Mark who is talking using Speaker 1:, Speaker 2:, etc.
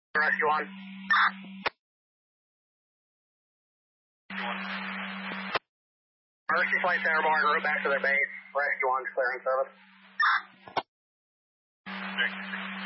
Speaker 1: Rescue 1. Emergency flight center bar, route back to their base. Rescue 1, clearing service.